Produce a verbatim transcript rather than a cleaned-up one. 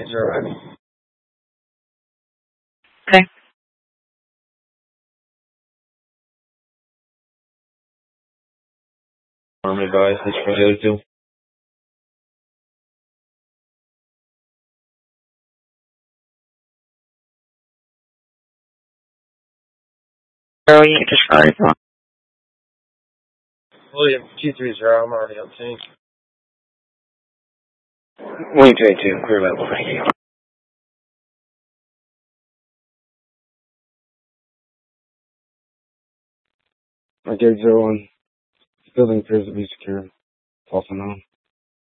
Units are arriving. Okay. Arm advised, this for the other two. Zero unit just started. William, two three zero, I'm already on scene. William two eight two, clear level, thank you. Okay, zero one. Building appears to be secure. False unknown.